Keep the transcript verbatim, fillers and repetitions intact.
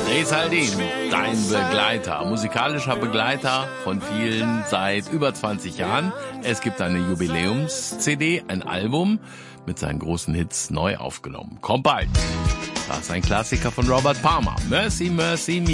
Res Haldin, dein Begleiter, musikalischer Begleiter von vielen seit über zwanzig Jahren. Es gibt eine Jubiläums-C D, ein Album mit seinen großen Hits neu aufgenommen. Kommt bald. Das ist ein Klassiker von Robert Palmer. Mercy, Mercy Me.